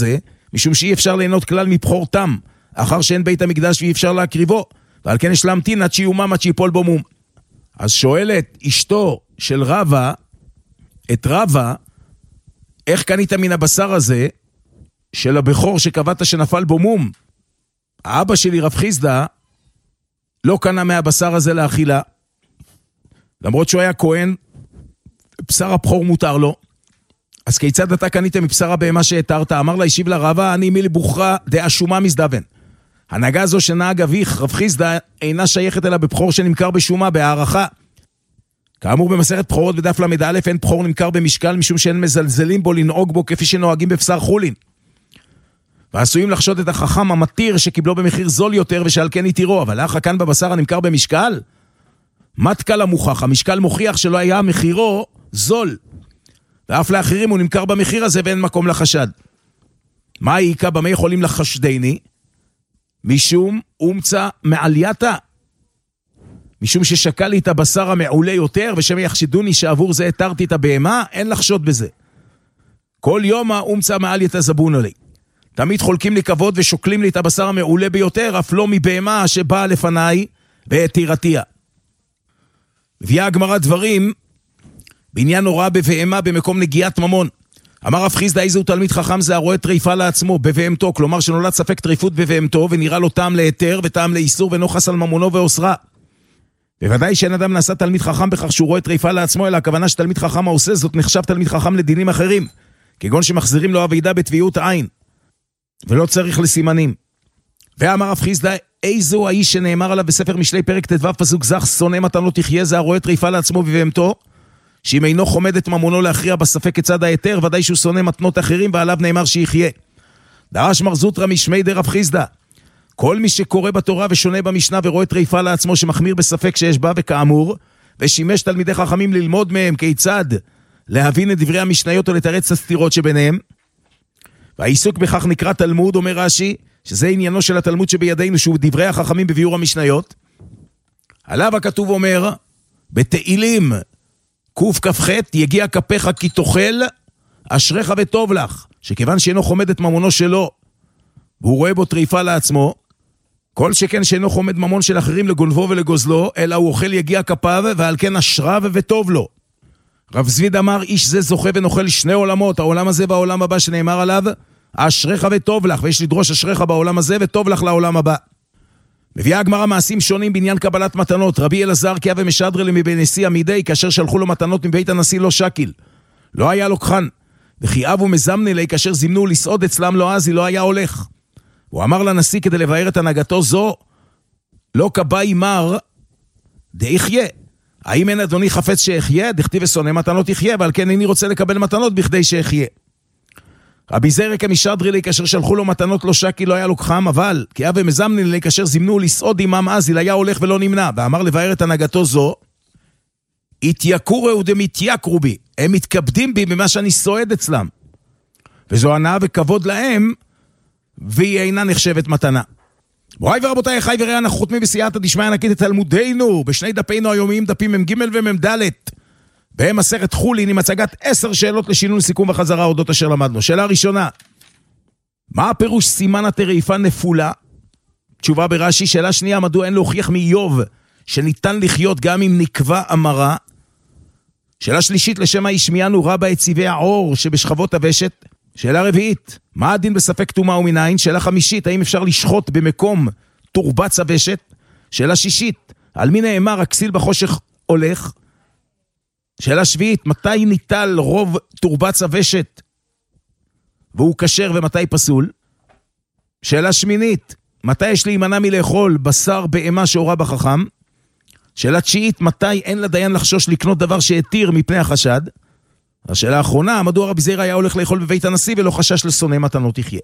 זה, משום שאי אפשר ליהנות כלל מבחור תם, אחר שאין בית המקדש ואי אפשר להקריבו, ועל כן יש להמתין עד שיומם, עד שיפול בו מום. אז שואלת אשתו של רבא, את רבא, איך קנית מן הבשר הזה, של הבכור שקבעת שנפל בו מום? האבא שלי רב חיסדא, לא קנה מהבשר הזה לאכילה, למרות שהוא היה כהן, בשר הבכור מותר לו, אז כיצד אתה קנית מבשר הבהמה שהתרת? אמר לה, השיב לה רבא, אני מילי בוכרה דעה שומה מזדבן. הנהגה הזו שנהג אביך, רב חיסדא, אינה שייכת אלא בבכור שנמכר בשומה, בהערכה. כאמור במסכת בכורות בדף למד א', אין בכור נמכר במשקל, משום שאין מזלזלים בו לנהוג בו כפי שנוהגים בבשר חולין. ועשויים לחשוד את החכם המתיר שקיבלו במחיר זול יותר ושעל כן יתירו, אבל לאחר כאן בבשר הנמכר במשקל, מתקל המוכח, המשקל מוכיח שלא היה מחירו זול, ואף לאחרים הוא נמכר במחיר הזה ואין מקום לחשד. מה העיקה? במה יכולים לחשדני? משום אומצה מעלייתה, משום ששקל לי את הבשר המעולה יותר, ושם יחשדוני שעבור זה התרתי את הבהמה, אין לחשוד בזה. כל יום אומצה מעלייתה זבון עלי. תמיד חולקים לי כבוד ושוקלים לי את הבשר המעולה ביותר, אף לא מבהמה שבאה לפניי והתירתיה. הביאה הגמרא דברים בעניין הוראה בבהמה במקום נגיעת ממון. אמר רב חיסדא, איזה הוא תלמיד חכם זה הרואה טריפה לעצמו בבהמתו, כלומר שנולד ספק טריפות בבהמתו ונראה לו טעם להיתר וטעם לאיסור ונוחס על ממונו ואוסרה. בוודאי שאין אדם נעשה תלמיד חכם בכך שהוא רואה טריפה לעצמו, אלא הכוונה שתלמיד חכם העושה זאת נחשב תלמיד חכם לדינים אחרים, כגון שמחזירים לו אבידה בטביעות העין, ולא צריך לסימנים. ואמר רב חיסדא, איזו האיש שנאמר עליו בספר משלי פרק ט"ו פסוק זך, שונא מתנות יחיה, זה הרואה טריפה לעצמו בבהמתו, שאם אינו חומד את ממונו להכריע בספק כצד היתר, ודאי שהוא שונא מתנות אחרים, ועליו נאמר שיחיה. דרש מר זוטרא משמי די רב חיסדא, כל מי שקורא בתורה ושונה במשנה ורואה טריפה לעצמו שמחמיר בספק שיש בה, וכאמור, ושימש תלמידי חכמים ללמוד מהם כיצד להבין את דברי המשניות או לתרץ את הסתירות שביניהם, והעיסוק בכך נקרא תלמוד, אומר רש"י, שזה עניינו של התלמוד שבידינו, שהוא דברי החכמים בביאור המשניות. עליו הכתוב אומר, בתהילים קכ"ח, יגיע כפיך כי תאכל, אשריך וטוב לך, שכיוון שאינו חומד את ממונו שלו, והוא רואה בו טריפה לעצמו, כל שכן שאינו חומד ממון של אחרים לגונבו ולגוזלו, אלא הוא אוכל יגיע כפיו, ועל כן אשריו וטוב לו. רב זביד אמר, איש זה זוכה ונאכל שני עולמות, העולם הזה והעולם הבא שנאמר עליו, אשריך וטוב לך, ויש לדרוש אשריך בעולם הזה וטוב לך לעולם הבא. מביאה הגמרא מעשים שונים בעניין קבלת מתנות. רבי אלעזר קיא ומשדרא מבית נשיא עמידי, כאשר שלחו לו מתנות מבית הנשיא לא שקיל, לא היה לוקחן, וכי אבו מזמני לי, כאשר זימנו לסעוד אצלם לא עזי, לא היה הולך. הוא אמר לנשיא כדי לבאר את הנהגתו זו, לא קבעי מר דאחיה, האם אין אדוני חפץ שאחיה? דכתיב ושונא מתנות יחיה, ועל כן איני רוצה לקבל מתנות בכדי שאחיה. רבי זרע משדרא לי, כאשר שלחו לו מתנות לא שקיל, לא היה לוקחם, אבל כי אבו מזמני לי, כאשר זימנו לסעוד עמם עזי, היה הולך ולא נמנע. ואמר לבאר את הנהגתו זו, התייקורו ודמתייקרו בי, הם מתכבדים בי במה שאני סועד אצלם, וזו הנאה וכבוד להם, והיא אינה נחשבת מתנה. בואי ורבותיי, חי וראה, אנחנו חותמים בסייעתא דשמיא ענקית את תלמודנו, בשני דפינו היומיים, דפים מ"ג ומ"ד, במסכת חולין, עם הצגת 10 שאלות לשינון, סיכום וחזרה אודות אשר למדנו. שאלה ראשונה, מה הפירוש סימן הטריפה נפולה? תשובה ברש"י. שאלה שנייה, מדוע אין להוכיח מאיוב שניתן לחיות גם אם נקבע אמרה? שאלה שלישית, לשם הישמיענו רבה את צבעי העור שבשכבות הוושת? שאלה רביעית, מה הדין בספק טומאה ומנין? שאלה חמישית, האם אפשר לשחוט במקום תורבץ הוושת? שאלה שישית, על מי נאמר הכסיל בחושך הולך? שאלה שביעית, מתי ניטל רוב תורבץ הוושת והוא כשר ומתי פסול? שאלה שמינית, מתי יש להימנע מלאכול בשר בהמה שהורה בחכם? שאלה תשיעית, מתי אין לדיין לחשוש לקנות דבר שהתיר מפני החשד? השאלה האחרונה, מדוע רבי זרע היה הולך לאכול בבית הנשיא ולא חשש לשונא מתנות יחיה?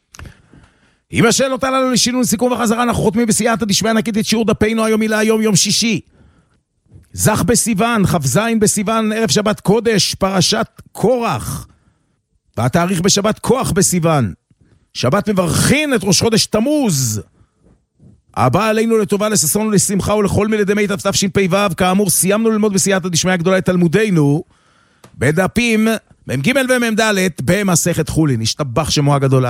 אם השאלות הללו לשינון, סיכום וחזרה, אנחנו חותמים בסייעתא דשמיא ענקית את שיעור דפינו היומי להיום, יום שישי, זך בסיוון, כ"ז בסיוון, ערב שבת קודש, פרשת קורח, והתאריך בשבת כוח בסיוון. שבת מברכין את ראש חודש תמוז, הבא עלינו לטובה, לששון ולשמחה ולכל מילי מיטב תשפ"ו. כאמור, סיימנו ללמוד בסייעתא דשמיא הגדולה את תלמודנו בדפים מ"ג ומ"ד במסכת חולין. השתבח שמו הגדול.